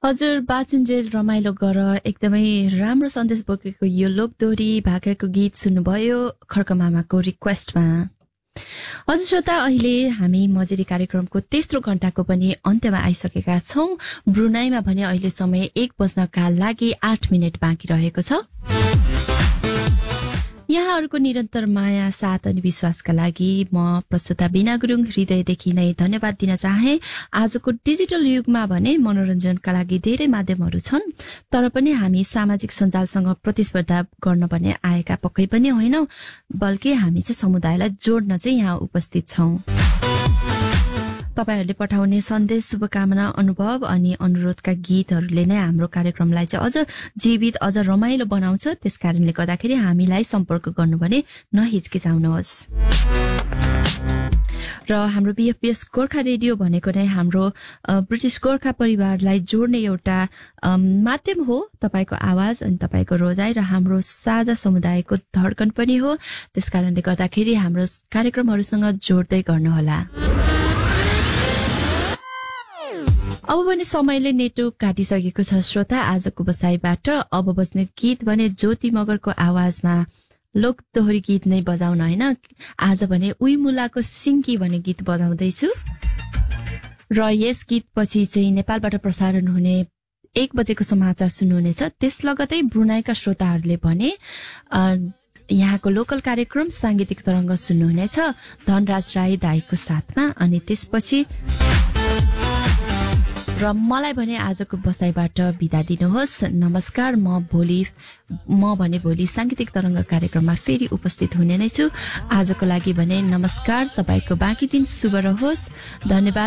हजुर बाचुन्जेल रमाइलो गर एकदमै राम्रो सन्देश बोकेको यो लोकदोरी भाकाको गीत सुन्नुभयो खड्कमामाको रिक्वेस्टमा। हजुर श्रोता, अहिले हामी मजेरी कार्यक्रमको तेस्रो घण्टाको पनि अन्त्यमा आइसकेका छौं। ब्रुनाईमा भने अहिले समय 1 बज्नका लागि 8 मिनट बाँकी रहेको छ। यहाँहरूको निरन्तर माया, साथ अनि विश्वासका लागि म प्रस्तुता बिना गुरुङ हृदयदेखि नै धन्यवाद दिन चाहे। आजको डिजिटल युगमा भने मनोरञ्जनका लागि धेरै माध्यमहरू छन्, तर पनि हामी सामाजिक सञ्जालसँग प्रतिस्पर्धा गर्न भने आएका पक्कै पनि होइनौं, बल्कि हामी चाहिँ समुदायलाई जोड्न चाहिँ यहाँ उपस्थित छौं। तपाईहरूले पठाउने सन्देश, शुभकामना, अनुभव अनि अनुरोधका गीतहरूले नै हाम्रो कार्यक्रमलाई चाहिँ अझ जीवित, अझ रमाइलो बनाउँछ। त्यसकारणले गर्दाखेरि हामीलाई सम्पर्क गर्नु भने नहिचकिचाउनुहोस्। र हाम्रो बीएफपीएस गोर्खा रेडियो भनेको नै हाम्रो ब्रिटिश गोर्खा परिवारलाई जोड्ने एउटा माध्यम हो। तपाईको आवाज अनि तपाईको रोजाइ र हाम्रो साझा समुदायको धड्कन पनि हो। त्यसकारणले गर्दाखेरि हाम्रो कार्यक्रमहरूसँग जोड्दै गर्नुहोला। अब भने समयले नेटो काटिसकेको छ श्रोता। आजको बसाइबाट अब बज्ने गीत भने ज्योति मगरको आवाजमा लोकदोहोरी गीत नै बजाउन होइन, आज भने उही मुलाको सिङ्की भन्ने गीत बजाउँदैछु। र यस गीतपछि चाहिँ नेपालबाट प्रसारण हुने 1 बजेको समाचार सुन्नुहुनेछ। त्यस लगतै ब्रुनाईका श्रोताहरूले भने यहाँको लोकल कार्यक्रम सांगीतिक तरंग सुन्नुहुनेछ धनराज राई दाईको साथमा। अनि त्यसपछि र मलाई भने आजको बसाइबाट बिदा दिनुहोस्। नमस्कार। म भने भोलि सांगीतिक तरंग कार्यक्रममा फेरि उपस्थित हुने नै छु। आजको लागि भने नमस्कार। तपाईको बाँकी दिन शुभ रहोस्। धन्यवाद।